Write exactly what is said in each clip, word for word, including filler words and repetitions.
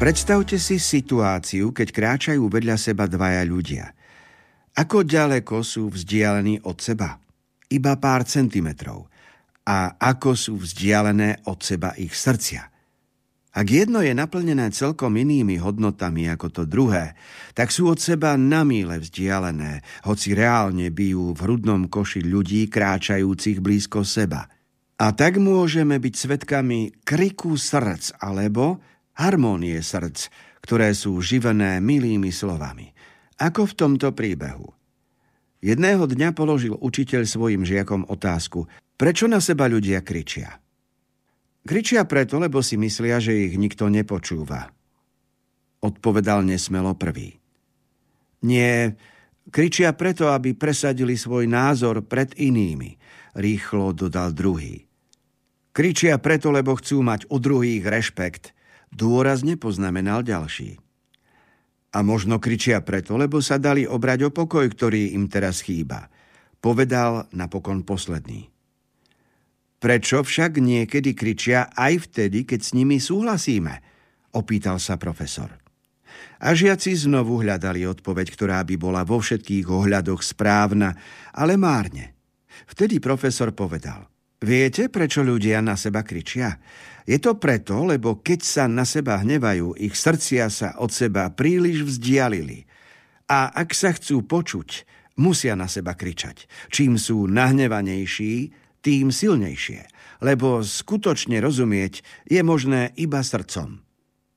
Predstavte si situáciu, keď kráčajú vedľa seba dvaja ľudia. Ako ďaleko sú vzdialení od seba? Iba pár centimetrov. A ako sú vzdialené od seba ich srdcia? Ak jedno je naplnené celkom inými hodnotami ako to druhé, tak sú od seba na míle vzdialené, hoci reálne bijú v hrudnom koši ľudí kráčajúcich blízko seba. A tak môžeme byť svedkami kriku srdc alebo harmónie srdc, ktoré sú živené milými slovami. Ako v tomto príbehu. Jedného dňa položil učiteľ svojim žiakom otázku, prečo na seba ľudia kričia. Kričia preto, lebo si myslia, že ich nikto nepočúva. Odpovedal nesmelo prvý. Nie, kričia preto, aby presadili svoj názor pred inými, rýchlo dodal druhý. Kričia preto, lebo chcú mať u druhých rešpekt, dôrazne poznamenal ďalší. A možno kričia preto, lebo sa dali obrať o pokoj, ktorý im teraz chýba, povedal napokon posledný. Prečo však niekedy kričia aj vtedy, keď s nimi súhlasíme? Opýtal sa profesor. A žiaci znovu hľadali odpoveď, ktorá by bola vo všetkých ohľadoch správna, ale márne. Vtedy profesor povedal, viete, prečo ľudia na seba kričia? Je to preto, lebo keď sa na seba hnevajú, ich srdcia sa od seba príliš vzdialili. A ak sa chcú počuť, musia na seba kričať. Čím sú nahnevanejší, tým silnejšie, lebo skutočne rozumieť je možné iba srdcom.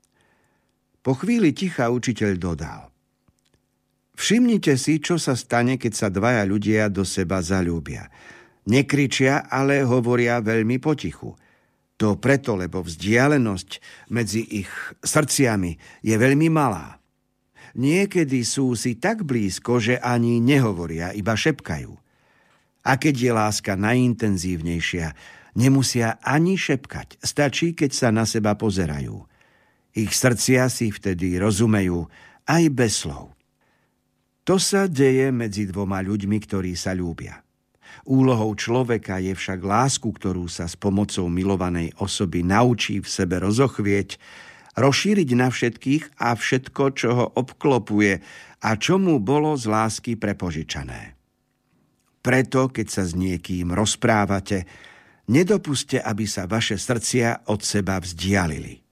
Po chvíli ticha učiteľ dodal. Všimnite si, čo sa stane, keď sa dvaja ľudia do seba zaľúbia. Nekričia, ale hovoria veľmi potichu. To preto, lebo vzdialenosť medzi ich srdciami je veľmi malá. Niekedy sú si tak blízko, že ani nehovoria, iba šepkajú. A keď je láska najintenzívnejšia, nemusia ani šepkať. Stačí, keď sa na seba pozerajú. Ich srdcia si vtedy rozumejú aj bez slov. To sa deje medzi dvoma ľuďmi, ktorí sa ľúbia. Úlohou človeka je však lásku, ktorú sa s pomocou milovanej osoby naučí v sebe rozochvieť, rozšíriť na všetkých a všetko, čo ho obklopuje a čo mu bolo z lásky prepožičané. Preto, keď sa s niekým rozprávate, nedopuste, aby sa vaše srdcia od seba vzdialili.